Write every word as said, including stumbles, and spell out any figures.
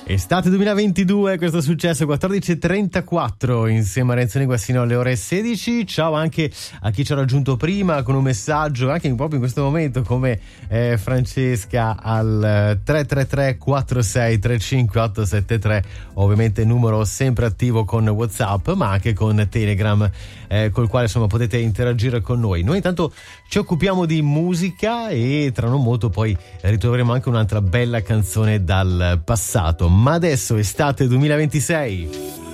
Estate duemilaventidue, questo è successo quattordici e trentaquattro insieme a Renzo Nigua sino alle ore sedici. Ciao anche a chi ci ha raggiunto prima con un messaggio, anche proprio in questo momento, come eh, Francesca al tre tre tre quattro sei tre cinque otto sette tre, ovviamente numero sempre attivo con WhatsApp ma anche con Telegram, eh, col quale insomma potete interagire con noi. Noi intanto ci occupiamo di musica e tra non molto poi ritroveremo anche un'altra bella canzone dal passato. Ma adesso estate duemilaventisei.